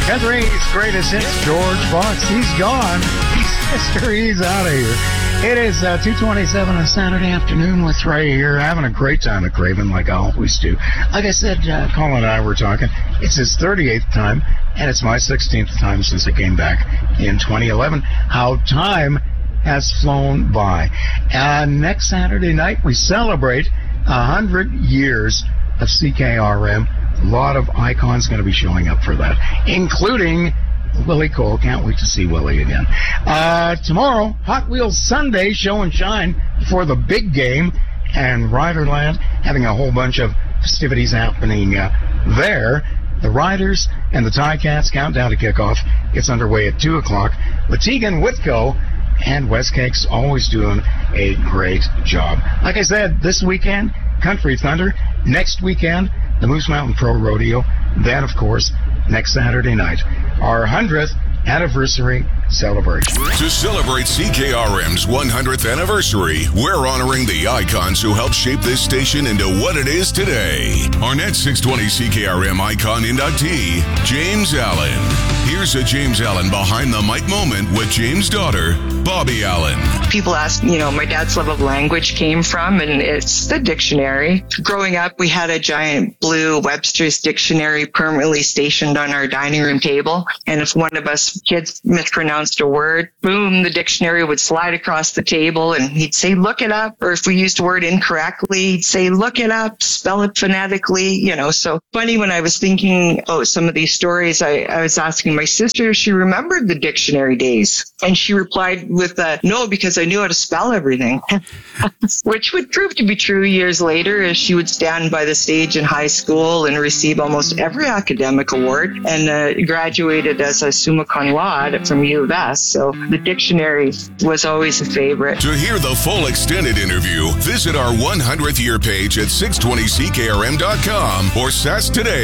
Country's greatest hits, George Fox. He's gone. He's out of here. It is 2:27 on Saturday afternoon with Ray here, having a great time at Craven like I always do. Like I said, Colin and I were talking. It's his 38th time, and it's my 16th time since I came back in 2011. How time has flown by. Next Saturday night, we celebrate 100 years of CKRM. A lot of icons going to be showing up for that, including Willie Cole. Can't wait to see Willie again. Tomorrow, Hot Wheels Sunday show and shine before the big game, and Riderland having a whole bunch of festivities happening there. The Riders and the Ticats countdown to kickoff. It's underway at 2 o'clock. Waukegan, Whitco, and Westcake's always doing a great job. Like I said, this weekend, Country Thunder. Next weekend, the Moose Mountain Pro Rodeo. Then, of course, next Saturday night, our 100th anniversary celebration. To celebrate CKRM's 100th anniversary, we're honoring the icons who helped shape this station into what it is today. Our next 620 CKRM icon inductee, James Allen. Here's a James Allen behind the mic moment with James' daughter, Bobby Allen. People ask, my dad's love of language came from, and it's the dictionary. Growing up, we had a giant blue Webster's dictionary permanently stationed on our dining room table. And if one of us kids mispronounced a word, boom, the dictionary would slide across the table and he'd say, look it up. Or if we used a word incorrectly, he'd say, look it up, spell it phonetically, So funny, when I was thinking about some of these stories, I was asking my sister if she remembered the dictionary days. And she replied with no, because I knew how to spell everything, which would prove to be true years later, as she would stand by the stage in high school and receive almost every academic award, and graduated as a summa cum laude from U of S. So the dictionary was always a favorite. To hear the full extended interview, visit our 100th year page at 620ckrm.com or sasktoday.ca.